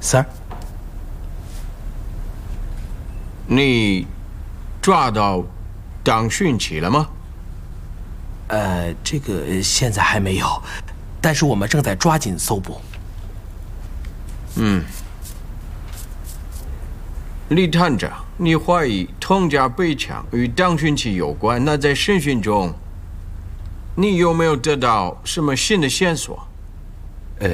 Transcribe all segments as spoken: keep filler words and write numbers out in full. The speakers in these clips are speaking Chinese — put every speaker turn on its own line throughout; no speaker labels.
Sir，
你抓到当讯器了吗？
呃，这个现在还没有，但是我们正在抓紧搜捕。
嗯，李探长，你怀疑通家被抢与当讯器有关？那在审讯中，你有没有得到什么新的线索？
呃，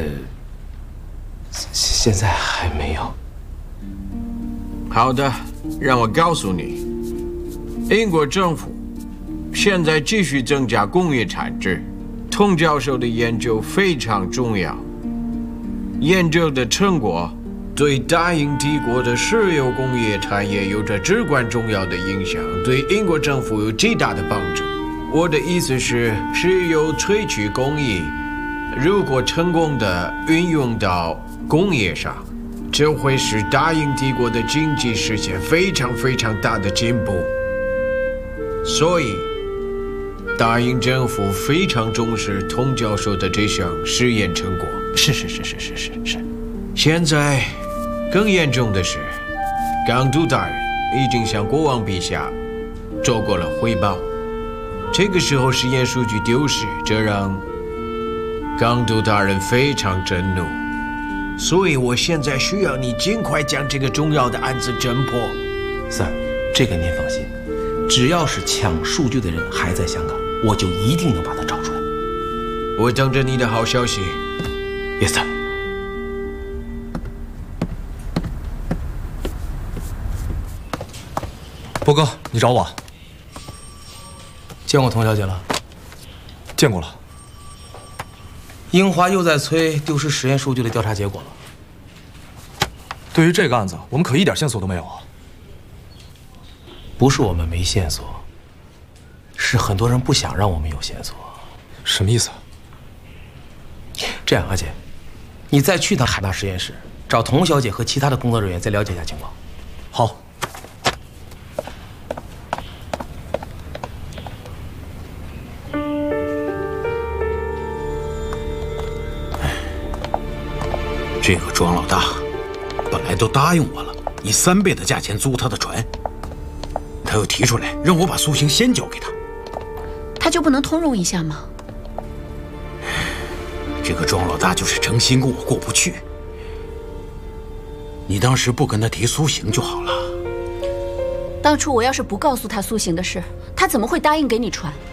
现在还没有。
好的，让我告诉你，英国政府现在继续增加工业产值。童教授的研究非常重要，研究的成果对大英帝国的石油工业产业有着至关重要的影响，对英国政府有极大的帮助。我的意思是，石油萃取工艺如果成功的运用到工业上，这会使大英帝国的经济实现非常非常大的进步。所以，大英政府非常重视童教授的这项实验成果。
是是是是是是是。
现在，更严重的是，港督大人已经向国王陛下做过了汇报。这个时候，实验数据丢失，这让港督大人非常震怒。所以我现在需要你尽快将这个重要的案子侦破。
Sir， 这个您放心，只要是抢数据的人还在香港，我就一定能把他找出来。
我等着你的好消息。
Yes, sir。
波哥，你找我？
见过童小姐了？
见过了。
英华又在催丢失实验数据的调查结果了。
对于这个案子，我们可一点线索都没有啊。
不是我们没线索，是很多人不想让我们有线索。
什么意思？
这样，阿姐，你再去趟海纳实验室，找童小姐和其他的工作人员再了解一下情况。
好。
这个庄老大本来都答应我了，以三倍的价钱租他的船，他又提出来让我把苏醒先交给他，
他就不能通融一下吗？
这个庄老大就是诚心跟我过不去。你当时不跟他提苏醒就好了。
当初我要是不告诉他苏醒的事，他怎么会答应给你船？